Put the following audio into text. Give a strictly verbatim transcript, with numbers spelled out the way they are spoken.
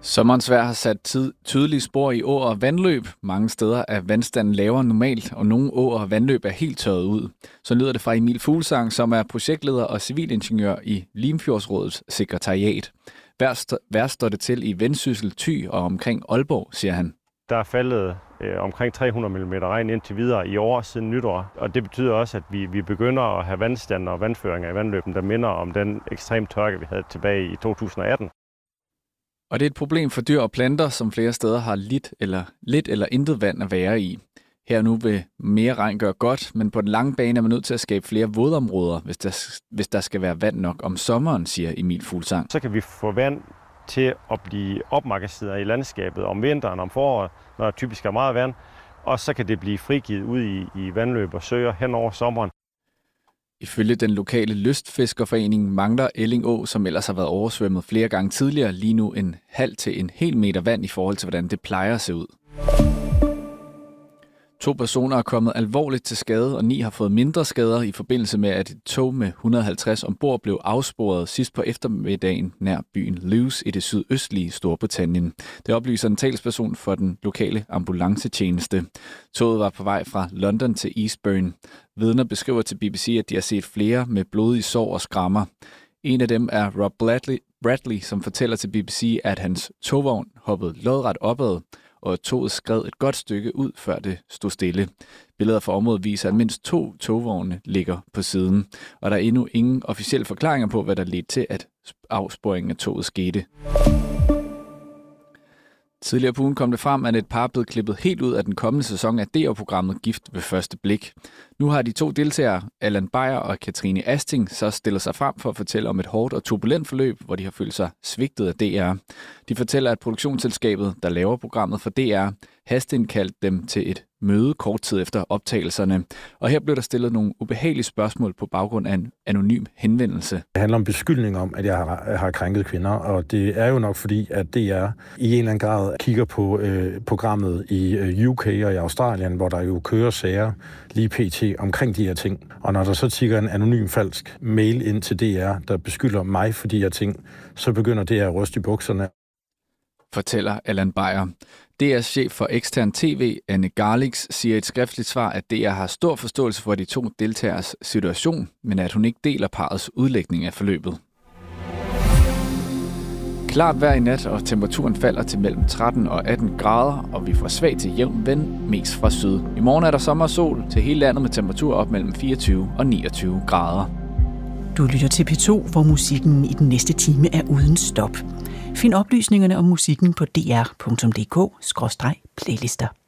Sommerens vejr har sat tid, tydelige spor i åer og vandløb. Mange steder er vandstanden lavere end normalt, og nogle åer og vandløb er helt tørret ud. Så lyder det fra Emil Fuglsang, som er projektleder og civilingeniør i Limfjordsrådets sekretariat. Værst, værst står det til i Vendsyssel, Thy og omkring Aalborg, siger han. Der er faldet øh, omkring tre hundrede millimeter regn indtil videre i år siden nytår, og det betyder også, at vi, vi begynder at have vandstand og vandføringer i vandløben, der minder om den ekstrem tørke, vi havde tilbage i to tusind og atten. Og det er et problem for dyr og planter, som flere steder har lidt eller, lidt eller intet vand at være i. Her nu vil mere regn gøre godt, men på den lange bane er man nødt til at skabe flere vådområder, hvis der, hvis der skal være vand nok om sommeren, siger Emil Fuglsang. Så kan vi få vand til at blive opmagasineret i landskabet om vinteren, om foråret, når der typisk er meget vand, og så kan det blive frigivet ud i, i vandløb og søer hen over sommeren. Ifølge den lokale lystfiskerforening mangler Elling Å, som ellers har været oversvømmet flere gange tidligere, lige nu en halv til en hel meter vand i forhold til, hvordan det plejer at se ud. To personer er kommet alvorligt til skade, og ni har fået mindre skader i forbindelse med, at et tog med et hundrede og halvtreds ombord blev afsporet sidst på eftermiddagen nær byen Lewes i det sydøstlige Storbritannien. Det oplyser en talsperson for den lokale ambulancetjeneste. Toget var på vej fra London til Eastbourne. Vidner beskriver til B B C, at de har set flere med blodige sår og skrammer. En af dem er Rob Bradley, Bradley, som fortæller til B B C, at hans togvogn hoppede lodret opad, og toget skred et godt stykke ud, før det stod stille. Billeder fra området viser, at mindst to togvogne ligger på siden, og der er endnu ingen officielle forklaringer på, hvad der ledte til, at afsporingen af toget skete. Tidligere på ugen kom det frem, at et par er blevet klippet helt ud af den kommende sæson af D R-programmet Gift ved første blik. Nu har de to deltagere, Allan Beyer og Katrine Asting, så stillet sig frem for at fortælle om et hårdt og turbulent forløb, hvor de har følt sig svigtet af D R. De fortæller, at produktionsselskabet, der laver programmet for D R, hasteindkaldte dem til et møde kort tid efter optagelserne. Og her blev der stillet nogle ubehagelige spørgsmål på baggrund af en anonym henvendelse. Det handler om beskyldning om, at jeg har, har krænket kvinder, og det er jo nok fordi, at D R i en eller anden grad kigger på øh, programmet i øh, U K og i Australien, hvor der jo kører sager lige pt. Omkring de her ting. Og når der så tigger en anonym falsk mail ind til D R, der beskylder mig for de her ting, så begynder D R at ryste i bukserne. Fortæller Allan Beyer. D R's chef for ekstern tv, Anne Garlix, siger i et skriftligt svar, at D R har stor forståelse for de to deltagers situation, men at hun ikke deler parrets udlægning af forløbet. Klart vejr i nat, og temperaturen falder til mellem tretten og atten grader, og vi får svag til jævn vind, mest fra syd. I morgen er der sommer og sol til hele landet med temperatur op mellem fireogtyve og niogtyve grader. Du lytter til P to, hvor musikken i den næste time er uden stop. Find oplysningerne om musikken på d r punktum d k skråstreg playlister.